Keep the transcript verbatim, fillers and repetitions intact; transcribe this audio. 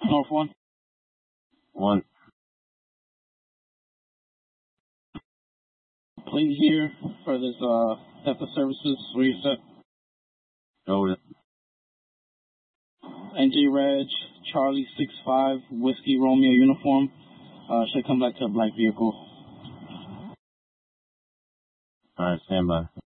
North one. One. Please here for this uh theft of services. What do you set? Go with it. N J Reg, Charlie six five, Whiskey Romeo uniform. Uh, should come back to a black vehicle. All right, stand by.